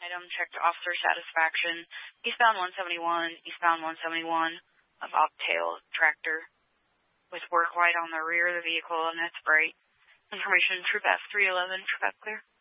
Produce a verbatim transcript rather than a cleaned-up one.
Item checked officer satisfaction. Eastbound one seventy-one, eastbound one seventy-one, a bobtail tractor with work light on the rear of the vehicle and it's bright. Information, Troop F three eleven, Troop F clear.